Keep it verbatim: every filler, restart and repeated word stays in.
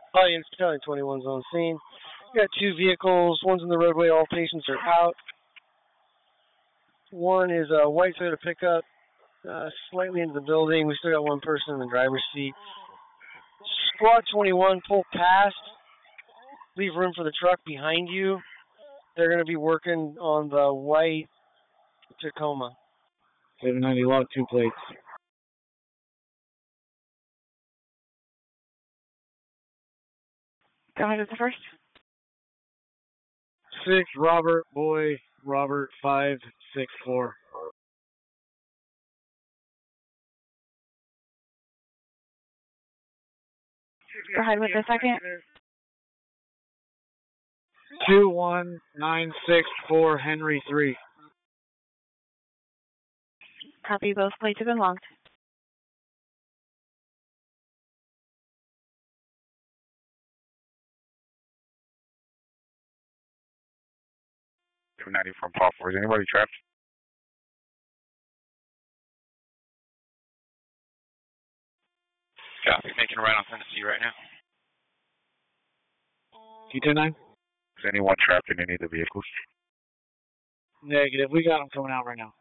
Audience Battalion twenty-one's on scene. We got two vehicles. One's in the roadway. All patients are out. One is a white Toyota pickup, uh, slightly into the building. We still got one person in the driver's seat. Squad twenty-one, pull past. Leave room for the truck behind you. They're going to be working on the white Tacoma. seven ninety log, two plates. Go ahead with the first. Six, Robert, boy, Robert, five, six, four. Go ahead with the second. Two, one, nine, six, four, Henry, three. Copy, both plates have been logged. two ninety from Paul four. Is anybody trapped? Copy. Making a right on Tennessee right now. T ten nine? Is anyone trapped in any of the vehicles? Negative. We got them coming out right now.